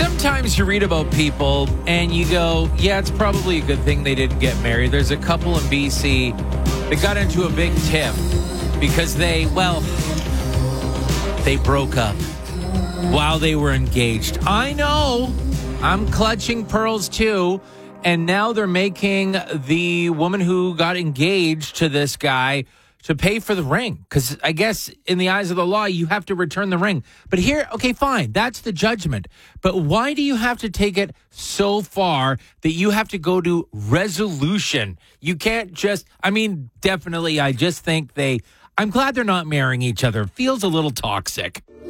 Sometimes you read about people and you go, yeah, it's probably a good thing they didn't get married. There's a couple in BC that got into a big tiff because they broke up while they were engaged. I know. I'm clutching pearls too. And now they're making the woman who got engaged to this guy to pay for the ring. Because I guess in the eyes of the law, you have to return the ring. But here, okay, fine. That's the judgment. But why do you have to take it so far that you have to go to resolution? You can't just, definitely, I just think I'm glad they're not marrying each other. It feels a little toxic.